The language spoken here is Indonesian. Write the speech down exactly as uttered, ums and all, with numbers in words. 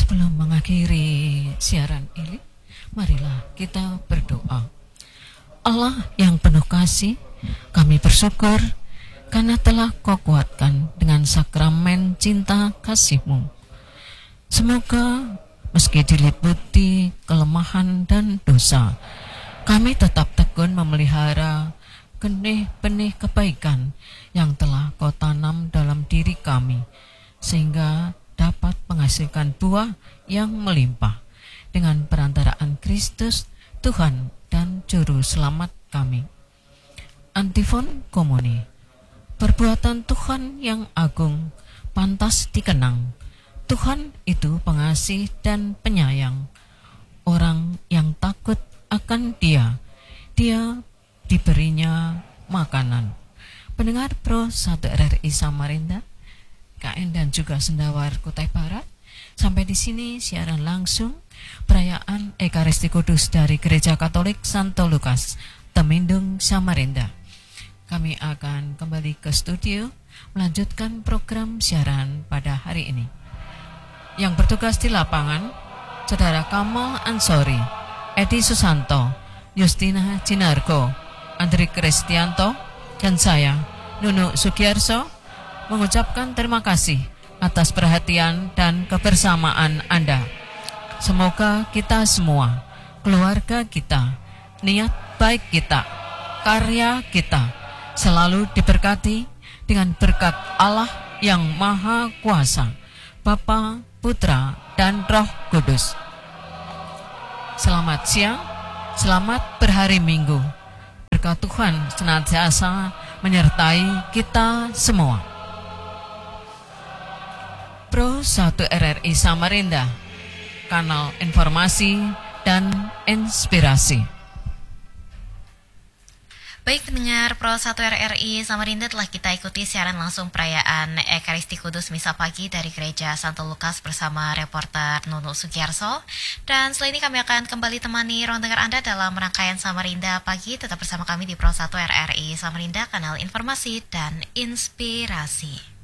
Sebelum mengakhiri siaran ini, marilah kita berdoa. Allah yang penuh kasih, kami bersyukur karena telah Kau kuatkan dengan sakramen cinta kasih-Mu. Semoga meski diliputi kelemahan dan dosa, kami tetap tekun memelihara benih-benih kebaikan yang telah Kau tanam dalam diri kami, sehingga dapat menghasilkan buah yang melimpah dengan perantaraan Kristus, Tuhan dan Juru Selamat kami. Antifon Komuni. Perbuatan Tuhan yang agung pantas dikenang. Tuhan itu pengasih dan penyayang. Orang yang takut akan Dia, Dia diberinya makanan. Pendengar Pro satu R R I Samarinda, K N dan juga Sendawar Kutai Barat, sampai di sini siaran langsung perayaan Ekaristi Kudus dari Gereja Katolik Santo Lukas, Temindung, Samarinda. Kami akan kembali ke studio melanjutkan program siaran pada hari ini. Yang bertugas di lapangan, Saudara Kamal Ansori, Edi Susanto, Justina Jinarko, Andri Kristianto, dan saya, Nunu Sugiyarso, mengucapkan terima kasih atas perhatian dan kebersamaan Anda. Semoga kita semua, keluarga kita, niat baik kita, karya kita, selalu diberkati dengan berkat Allah yang Maha Kuasa, Bapa, Putra, dan Roh Kudus. Selamat siang, selamat berhari Minggu. Berkat Tuhan senantiasa menyertai kita semua. Pro satu R R I Samarinda, kanal informasi dan inspirasi. Baik pendengar Pro satu R R I Samarinda, telah kita ikuti siaran langsung perayaan Ekaristi Kudus Misa Pagi dari Gereja Santo Lukas bersama reporter Nunu Sugiyarso. Dan setelah ini kami akan kembali temani ruang dengar Anda dalam rangkaian Samarinda Pagi. Tetap bersama kami di Pro satu R R I Samarinda, kanal informasi dan inspirasi.